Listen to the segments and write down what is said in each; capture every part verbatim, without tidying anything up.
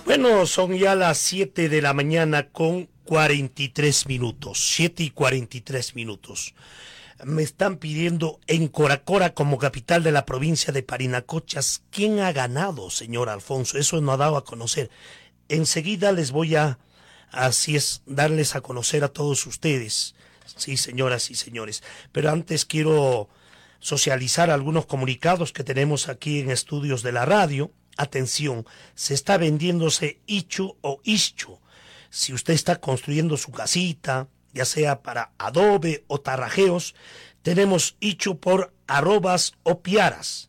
Bueno, son ya las siete de la mañana con cuarenta y tres minutos. siete y cuarenta y tres minutos. Me están pidiendo en Coracora, como capital de la provincia de Parinacochas, ¿quién ha ganado, señor Alfonso? Eso no ha dado a conocer. Enseguida les voy a, así es, darles a conocer a todos ustedes. Sí, señoras y señores. Pero antes quiero socializar algunos comunicados que tenemos aquí en estudios de la radio. Atención, se está vendiéndose Ichu o Ischu. Si usted está construyendo su casita, ya sea para adobe o tarrajeos, tenemos Ichu por arrobas o piaras.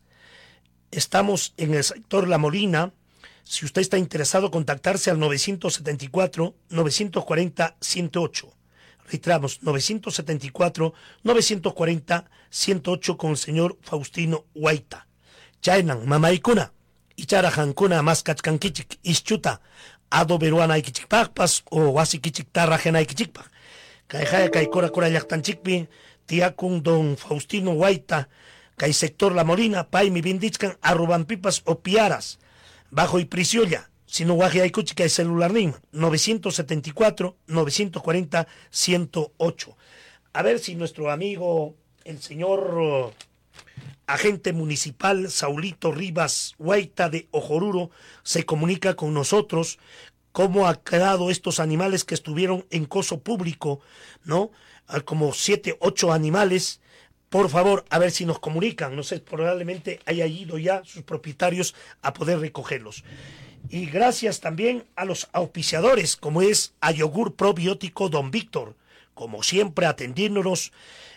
Estamos en el sector La Molina. Si usted está interesado, contactarse al nueve setenta y cuatro, novecientos cuarenta, ciento ocho. Reiteramos, nueve setenta y cuatro, novecientos cuarenta, ciento ocho con el señor Faustino Huayta. Chainan, mamaikuna. Ichara hankuna mas kachkankichik ischuta ado peruana ikichikpakpas o wasi kichik tarrajena ikichikpak. Kaijaya kai cora cora llaktanchikpi tiakun don Faustino Huayta kai sector La Molina pay mi bindichkan arrobampipas o piaras bajo y prisiolla sino guaje aykuchi kai celular nim nueve setenta y cuatro, novecientos cuarenta, ciento ocho. A ver si nuestro amigo el señor uh, agente municipal Saulito Rivas Huayta de Ojoruro se comunica con nosotros cómo ha quedado estos animales que estuvieron en coso público, ¿no? Como siete, ocho animales. Por favor, a ver si nos comunican. No sé, probablemente haya ido ya sus propietarios a poder recogerlos. Y gracias también a los auspiciadores, como es a Yogur Probiótico Don Víctor, como siempre atendiéndonos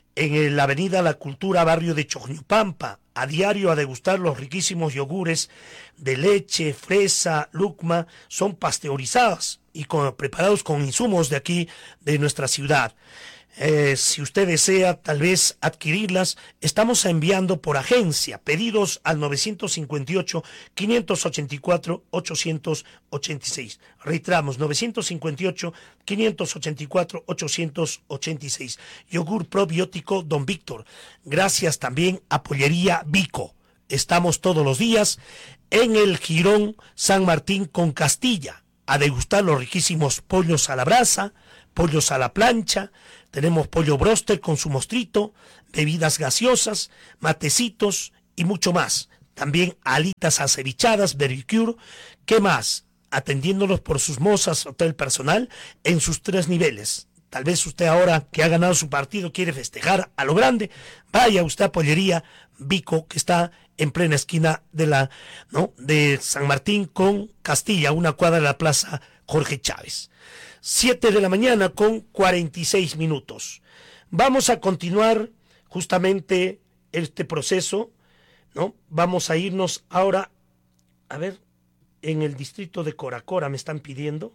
en la avenida La Cultura, barrio de Choñupampa, a diario a degustar los riquísimos yogures de leche, fresa, lucma, son pasteurizadas y con, preparados con insumos de aquí, de nuestra ciudad. Eh, si usted desea tal vez adquirirlas, estamos enviando por agencia pedidos al nueve cinco ocho, cinco ocho cuatro, ocho ocho seis. Reiteramos, nueve cinco ocho, cinco ocho cuatro, ocho ocho seis. Yogur probiótico Don Víctor. Gracias también a Pollería Vico. Estamos todos los días en el Jirón San Martín con Castilla a degustar los riquísimos pollos a la brasa, pollos a la plancha. Tenemos pollo broster con su mostrito, bebidas gaseosas, matecitos y mucho más. También alitas acevichadas, barbecue. ¿Qué más? Atendiéndolos por sus mozas, hotel personal, en sus tres niveles. Tal vez usted ahora que ha ganado su partido quiere festejar a lo grande. Vaya usted a Pollería Vico, que está en plena esquina de la, ¿no? de San Martín con Castilla, una cuadra de la Plaza Jorge Chávez. siete de la mañana con cuarenta y seis minutos. Vamos a continuar justamente este proceso, ¿no? Vamos a irnos ahora, a ver, en el distrito de Coracora me están pidiendo,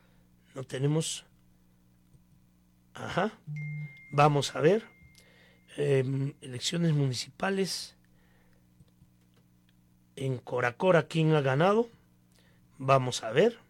no tenemos, ajá, vamos a ver, eh, elecciones municipales en Coracora, ¿quién ha ganado? Vamos a ver.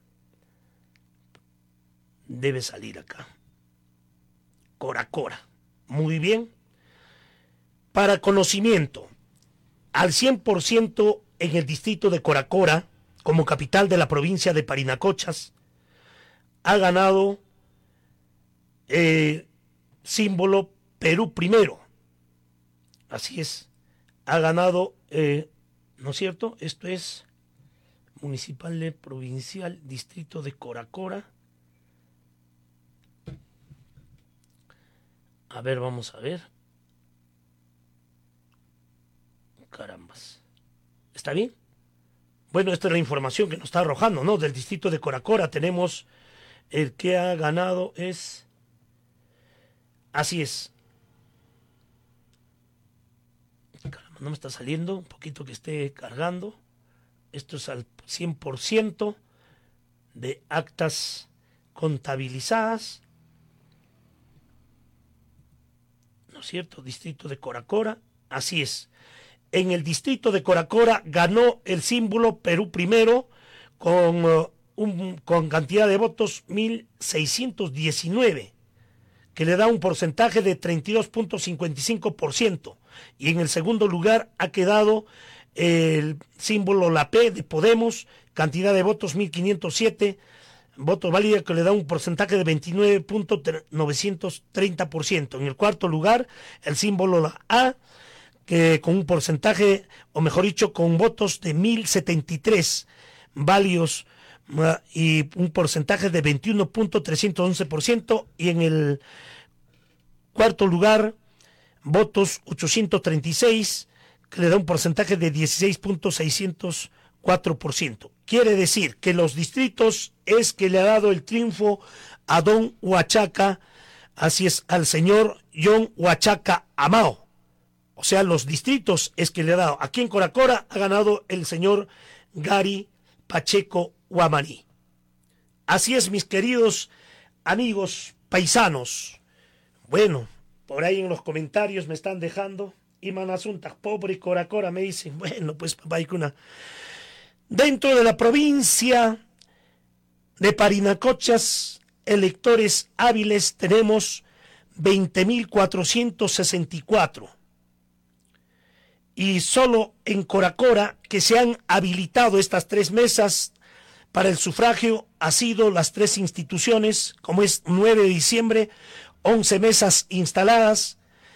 Debe salir acá. Coracora. Muy bien. Para conocimiento, al cien por ciento en el distrito de Coracora, como capital de la provincia de Parinacochas, ha ganado eh, símbolo Perú Primero. Así es. Ha ganado, eh, ¿no es cierto? Esto es municipal de provincial, distrito de Coracora. A ver, vamos a ver. Carambas. ¿Está bien? Bueno, esta es la información que nos está arrojando, ¿no? Del distrito de Coracora tenemos el que ha ganado es... Así es. Caramba, no me está saliendo. Un poquito que esté cargando. Esto es al cien por ciento de actas contabilizadas. ¿No es cierto? Distrito de Coracora, así es. En el distrito de Coracora ganó el símbolo Perú Primero con, uh, un, con cantidad de votos mil seiscientos diecinueve, que le da un porcentaje de treinta y dos punto cincuenta y cinco por ciento. Y en el segundo lugar ha quedado el símbolo la P de Podemos, cantidad de votos mil quinientos siete, votos válidos que le da un porcentaje de veintinueve punto novecientos treinta por ciento. En el cuarto lugar, el símbolo la A, que con un porcentaje, o mejor dicho, con votos de mil setenta y tres válidos y un porcentaje de veintiuno punto trescientos once por ciento. Y en el cuarto lugar, votos ochocientos treinta y seis, que le da un porcentaje de dieciséis punto seiscientos cuatro por ciento. Quiere decir que los distritos es que le ha dado el triunfo a don Huachaca, así es, al señor John Huachaca Amao. O sea, los distritos es que le ha dado. Aquí en Coracora ha ganado el señor Gary Pacheco Huamaní. Así es, mis queridos amigos paisanos. Bueno, por ahí en los comentarios me están dejando, y Manasunta, pobre Coracora, me dicen, bueno, pues papá, hay que una... Dentro de la provincia de Parinacochas, electores hábiles tenemos veinte mil cuatrocientos sesenta y cuatro. Y solo en Coracora, que se han habilitado estas tres mesas para el sufragio, ha sido las tres instituciones, como es nueve de diciembre, once mesas instaladas,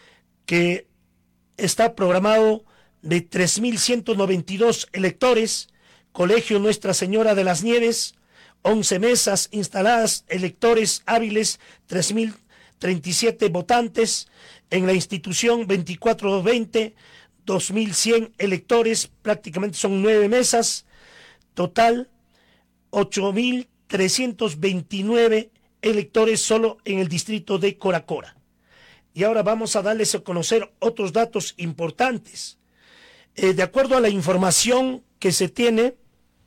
que está programado de tres mil ciento noventa y dos electores. Colegio Nuestra Señora de las Nieves, once mesas instaladas, electores hábiles, tres mil treinta y siete votantes. En la institución veinticuatro doscientos veinte, dos mil cien electores, prácticamente son nueve mesas. Total, ocho mil trescientos veintinueve electores solo en el distrito de Coracora. Y ahora vamos a darles a conocer otros datos importantes. Eh, de acuerdo a la información que se tiene,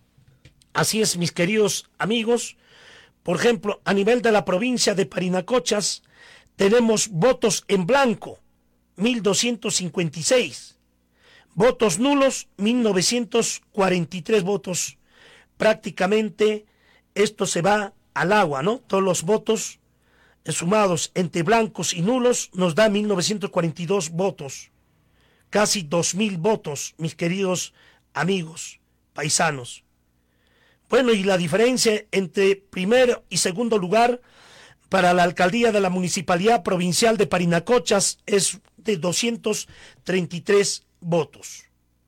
así es, mis queridos amigos, por ejemplo, a nivel de la provincia de Parinacochas, tenemos votos en blanco, mil doscientos cincuenta y seis, votos nulos, mil novecientos cuarenta y tres votos. Prácticamente esto se va al agua, ¿no? Todos los votos sumados entre blancos y nulos nos da mil novecientos cuarenta y dos votos. Casi dos mil votos, mis queridos amigos paisanos. Bueno, y la diferencia entre primero y segundo lugar para la alcaldía de la Municipalidad Provincial de Parinacochas es de doscientos treinta y tres votos.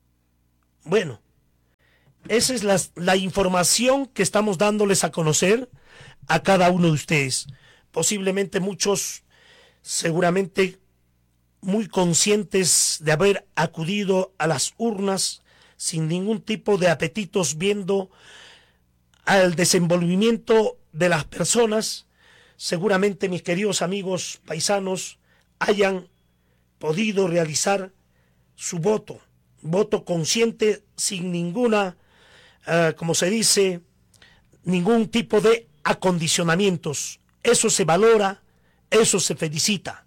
Bueno, esa es la, la información que estamos dándoles a conocer a cada uno de ustedes. Posiblemente muchos, seguramente muy conscientes de haber acudido a las urnas sin ningún tipo de apetitos, viendo al desenvolvimiento de las personas. Seguramente, mis queridos amigos paisanos, hayan podido realizar su voto, voto consciente, sin ninguna, uh, como se dice, ningún tipo de acondicionamientos. Eso se valora, eso se felicita.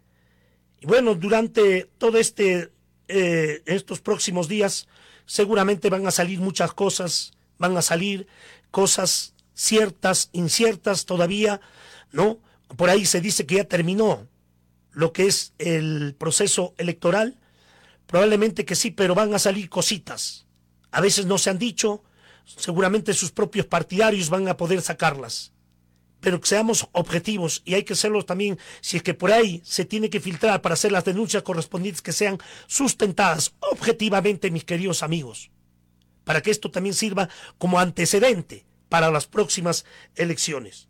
Y bueno, durante todo este, eh, estos próximos días, seguramente van a salir muchas cosas, van a salir cosas ciertas, inciertas todavía, ¿no? Por ahí se dice que ya terminó lo que es el proceso electoral. Probablemente que sí, pero van a salir cositas. A veces no se han dicho, seguramente sus propios partidarios van a poder sacarlas. Pero que seamos objetivos, y hay que serlo también, si es que por ahí se tiene que filtrar para hacer las denuncias correspondientes, que sean sustentadas objetivamente, mis queridos amigos, para que esto también sirva como antecedente para las próximas elecciones.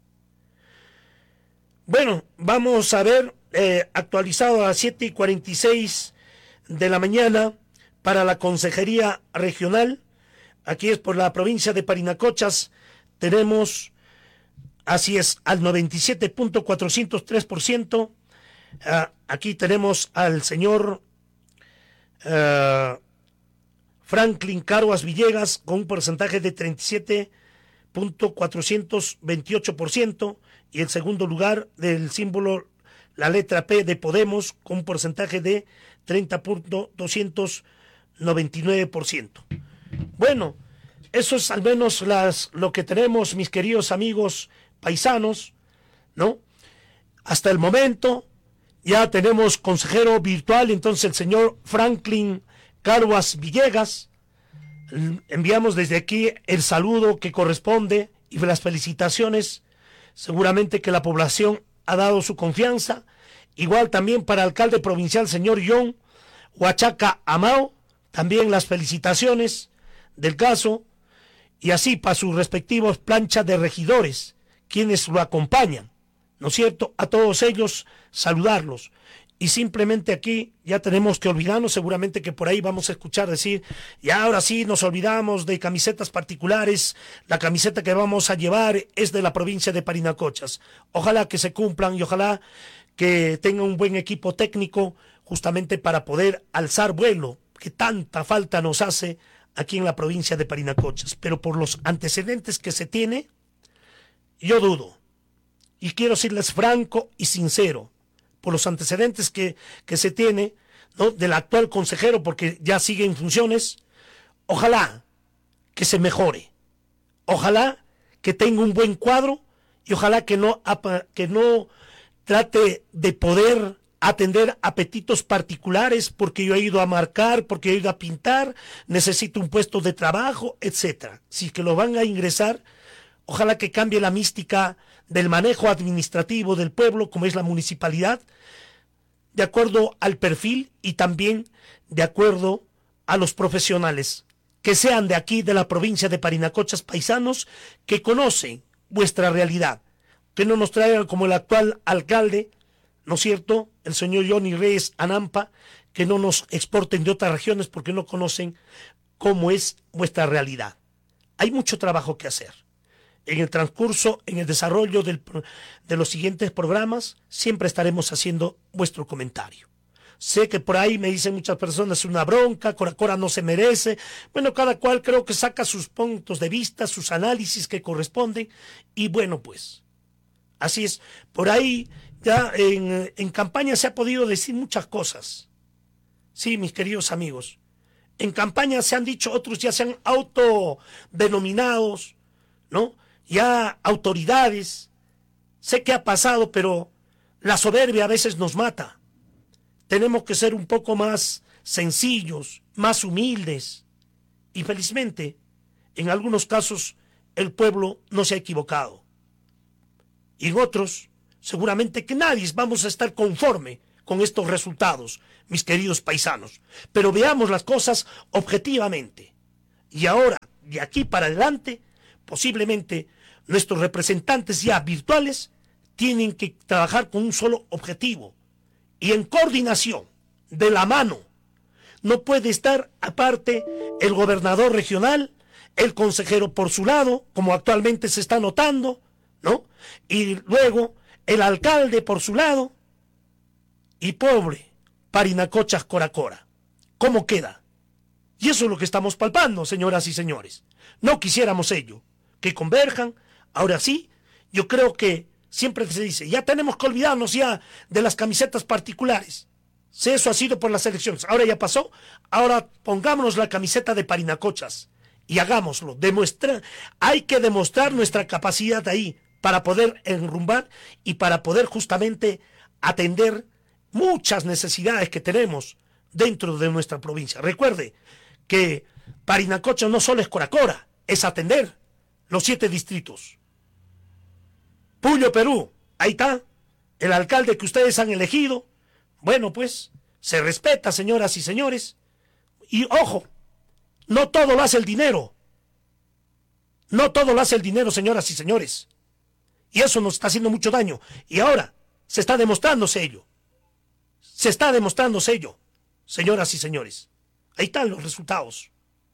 Bueno, vamos a ver, eh, actualizado a las siete y cuarenta y seis de la mañana para la Consejería Regional. Aquí es por la provincia de Parinacochas, tenemos, así es, al noventa y siete punto cuatrocientos tres por ciento. Uh, aquí tenemos al señor uh, Franklin Caruas Villegas con un porcentaje de treinta y siete punto cuatrocientos veintiocho por ciento, y el segundo lugar del símbolo, la letra P de Podemos, con un porcentaje de treinta punto doscientos noventa y nueve por ciento. Bueno, eso es al menos las, lo que tenemos, mis queridos amigos paisanos, ¿no? Hasta el momento ya tenemos consejero virtual, entonces el señor Franklin Caruas Villegas, Enviamos desde aquí el saludo que corresponde y las felicitaciones. Seguramente que la población ha dado su confianza. Igual también para el alcalde provincial, señor John Huachaca Amao, también las felicitaciones del caso. Y así para sus respectivos planchas de regidores, quienes lo acompañan, ¿no es cierto? A todos ellos saludarlos. Y simplemente aquí ya tenemos que olvidarnos, seguramente que por ahí vamos a escuchar decir, y ahora sí nos olvidamos de camisetas particulares, la camiseta que vamos a llevar es de la provincia de Parinacochas. Ojalá que se cumplan y ojalá que tenga un buen equipo técnico justamente para poder alzar vuelo, que tanta falta nos hace aquí en la provincia de Parinacochas. Pero por los antecedentes que se tiene, yo dudo, y quiero serles franco y sincero, por los antecedentes que, que se tiene, ¿no?, del actual consejero, porque ya sigue en funciones, ojalá que se mejore, ojalá que tenga un buen cuadro y ojalá que no, que no trate de poder atender apetitos particulares porque yo he ido a marcar, porque he ido a pintar, necesito un puesto de trabajo, etcétera. Si que lo van a ingresar, ojalá que cambie la mística del manejo administrativo del pueblo, como es la municipalidad, de acuerdo al perfil y también de acuerdo a los profesionales, que sean de aquí, de la provincia de Parinacochas, paisanos, que conocen vuestra realidad, que no nos traigan como el actual alcalde, ¿no es cierto?, el señor Johnny Reyes Anampa, que no nos exporten de otras regiones porque no conocen cómo es vuestra realidad. Hay mucho trabajo que hacer. En el transcurso, en el desarrollo del, de los siguientes programas, siempre estaremos haciendo vuestro comentario. Sé que por ahí me dicen muchas personas, una bronca, Cora Cora no se merece. Bueno, cada cual creo que saca sus puntos de vista, sus análisis que corresponden. Y bueno, pues, así es. Por ahí, ya en, en campaña se ha podido decir muchas cosas. Sí, mis queridos amigos. En campaña se han dicho, otros ya se han autodenominados, ¿no?, ya autoridades. Sé que ha pasado, pero la soberbia a veces nos mata. Tenemos que ser un poco más sencillos, más humildes. Y felizmente, en algunos casos, el pueblo no se ha equivocado. Y en otros, seguramente que nadie vamos a estar conforme con estos resultados, mis queridos paisanos. Pero veamos las cosas objetivamente. Y ahora, de aquí para adelante, posiblemente nuestros representantes ya virtuales tienen que trabajar con un solo objetivo y en coordinación, de la mano. No puede estar aparte el gobernador regional, el consejero por su lado, como actualmente se está notando, ¿no? Y luego el alcalde por su lado y pobre Parinacochas Cora Cora. ¿Cómo queda? Y eso es lo que estamos palpando, señoras y señores. No quisiéramos ello, que converjan. Ahora sí, yo creo que siempre se dice, ya tenemos que olvidarnos ya de las camisetas particulares. Si eso ha sido por las elecciones, ahora ya pasó, ahora pongámonos la camiseta de Parinacochas y hagámoslo. Demuestra, hay que demostrar nuestra capacidad ahí para poder enrumbar y para poder justamente atender muchas necesidades que tenemos dentro de nuestra provincia. Recuerde que Parinacochas no solo es Cora Cora, es atender los siete distritos. Puyo, Perú, ahí está, el alcalde que ustedes han elegido. Bueno, pues, se respeta, señoras y señores. Y ojo, no todo lo hace el dinero. No todo lo hace el dinero, señoras y señores. Y eso nos está haciendo mucho daño. Y ahora se está demostrándose ello. Se está demostrándose ello, señoras y señores. Ahí están los resultados.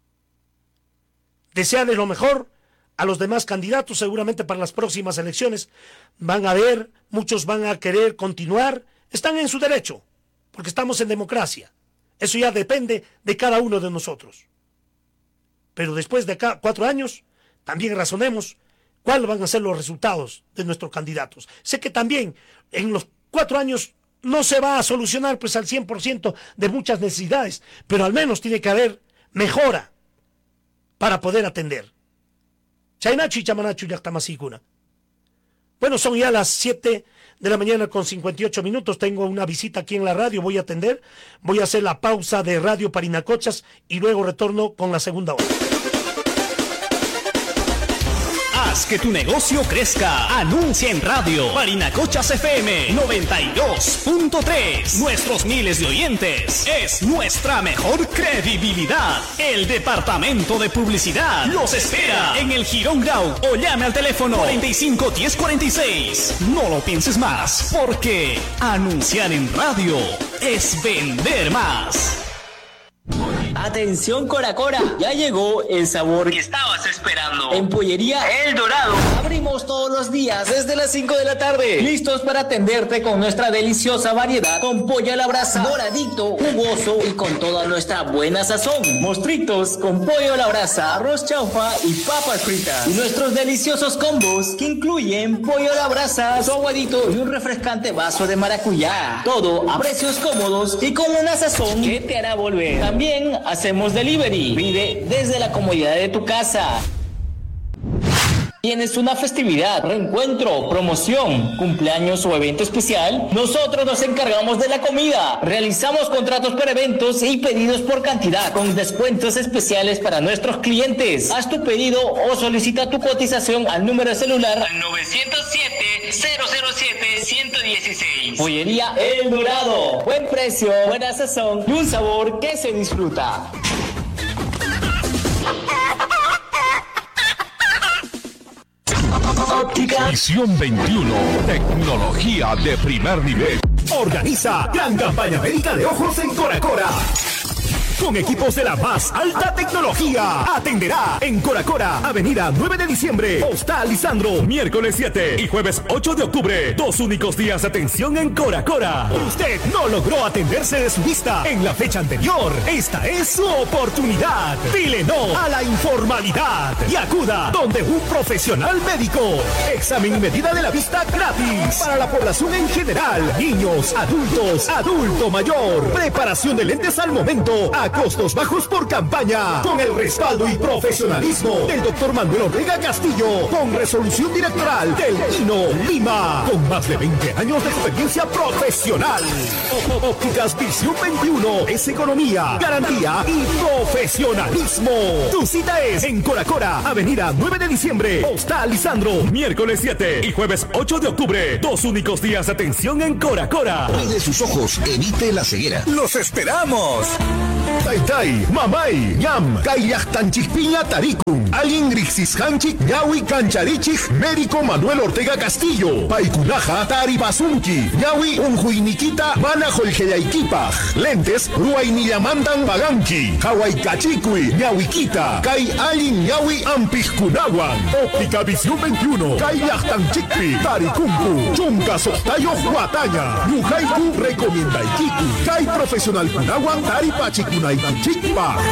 Desearles lo mejor a los demás candidatos, seguramente para las próximas elecciones van a ver, muchos van a querer continuar, están en su derecho, porque estamos en democracia. Eso ya depende de cada uno de nosotros. Pero después de acá cuatro años, también razonemos cuáles van a ser los resultados de nuestros candidatos. Sé que también en los cuatro años no se va a solucionar pues al cien por ciento de muchas necesidades, pero al menos tiene que haber mejora para poder atender. Chainachu y Chamanachu ya está más. Bueno, son ya las siete de la mañana con cincuenta y ocho minutos. Tengo una visita aquí en la radio, voy a atender, voy a hacer la pausa de Radio Parinacochas y luego retorno con la segunda hora. Haz que tu negocio crezca. Anuncia en radio. Parinacochas F M noventa y dos punto tres. Nuestros miles de oyentes es nuestra mejor credibilidad. El departamento de publicidad los espera en el Girón Grau o llame al teléfono cuarenta y cinco diez cuarenta y seis. No lo pienses más, porque anunciar en radio es vender más. Atención Cora Cora, ya llegó el sabor que estabas esperando. En Pollería El Dorado abrimos todos los días desde las cinco de la tarde, listos para atenderte con nuestra deliciosa variedad, con pollo a la brasa, doradito, jugoso y con toda nuestra buena sazón. Mostritos con pollo a la brasa, arroz chaufa y papas fritas. Y nuestros deliciosos combos que incluyen pollo a la brasa, su aguadito y un refrescante vaso de maracuyá. Todo a precios cómodos y con una sazón que te hará volver. También hacemos delivery. Pide desde la comodidad de tu casa. ¿Tienes una festividad, reencuentro, promoción, cumpleaños o evento especial? Nosotros nos encargamos de la comida. Realizamos contratos por eventos y pedidos por cantidad con descuentos especiales para nuestros clientes. Haz tu pedido o solicita tu cotización al número de celular nueve cero siete, cero cero siete, uno uno seis. Pollería El Dorado. Buen precio, buena sazón y un sabor que se disfruta. Visión veintiuno, tecnología de primer nivel. Organiza gran campaña médica de ojos en Cora Cora. Con equipos de la más alta tecnología. Atenderá en Cora Cora, Avenida nueve de diciembre, Hostal Lisandro, miércoles siete y jueves ocho de octubre. Dos únicos días de atención en Cora Cora. Usted no logró atenderse de su vista en la fecha anterior. Esta es su oportunidad. Dile no a la informalidad y acuda donde un profesional médico. Examen y medida de la vista gratis para la población en general. Niños, adultos, adulto mayor. Preparación de lentes al momento a costos bajos por campaña, con el respaldo y profesionalismo del doctor Manuel Ortega Castillo, con resolución directoral del I N O Lima, con más de veinte años de experiencia profesional. Ópticas Visión veintiuno es economía, garantía y profesionalismo. Tu cita es en Cora Cora, Avenida nueve de diciembre, Hostal Lisandro, miércoles siete y jueves ocho de octubre. Dos únicos días de atención en Cora Cora. Cuide sus ojos, evite la ceguera. ¡Los esperamos! Tai Tai, Mamay, Ñam, Kayachtanchikpiña Tarikun, Alingrixis Hanchik, Ñawi Cancharichik, Médico Manuel Ortega Castillo, Paikunaja, Taribasunki, Ñawi Unjuinikita, Mana Jolgeyaikipaj, Lentes, Ruainillamandan Paganki, Hawaii Kachikui, Ñawiquita, Kai Alin Ñawi Ampijkunawan, Óptica Visión veintiuno, Kayachtanchikpi, Tarikunku, Chunka Sostayo Huataña, Yujaiku Recomienda Ikiku, Kai Profesional Kunawan, Taripachikunai Chipa.